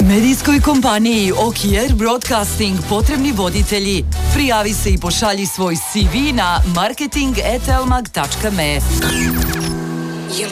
Medijskoj kompaniji OKR Broadcasting potrebni voditelji. Prijavi se i pošalji svoj CV na marketing@elmag.me.